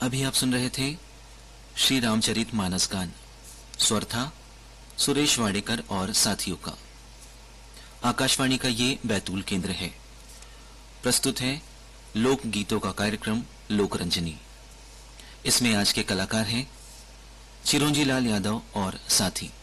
अभी आप सुन रहे थे श्री रामचरित मानस गान। स्वर था सुरेश वाडेकर और साथियों का। आकाशवाणी का ये बैतूल केंद्र है। प्रस्तुत है लोक गीतों का कार्यक्रम लोकरंजनी। इसमें आज के कलाकार हैं चिरंजी लाल यादव और साथी।